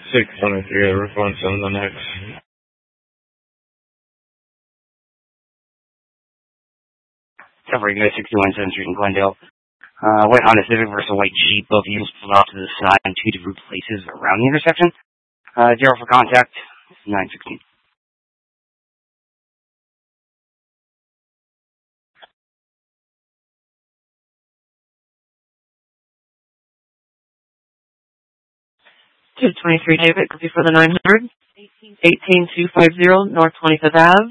623, response on the next. Covering 61 7th Street in Glendale. White Honda Civic versus a white Jeep. Both vehicles pulled off to the side in two different places around the intersection. Zero for contact. 916. Two 23 David, could be for the 900. 18250 North 25th Ave.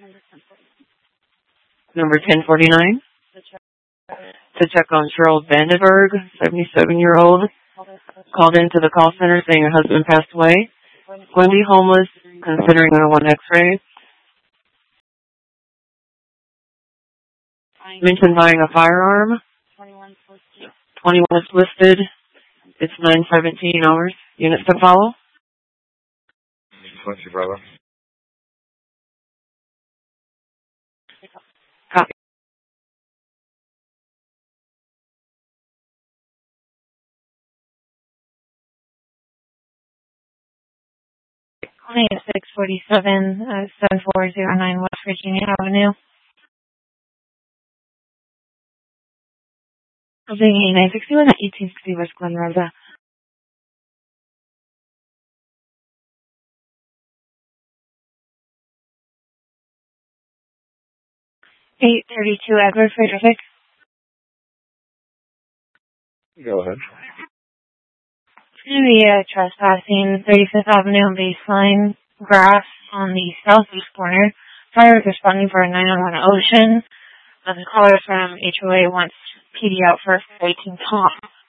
Number 1049. To check on Cheryl Vandenberg, 77-year-old. Called into the call center saying her husband passed away. Going to be homeless, considering a 1 X-ray. Mentioned buying a firearm. 21 is listed. It's 917 hours. Units to follow. 20, brother. Copy. Hi, 647, 7409 West Virginia Avenue. Virginia 961 at 1860 West Glen Rosa. 832 Edward Frederick. Go ahead. It's going to be trespassing 35th Avenue and Baseline grass on the southeast corner. Fire is responding for a 901 Ocean. The caller from HOA wants PD out for 18 Tom.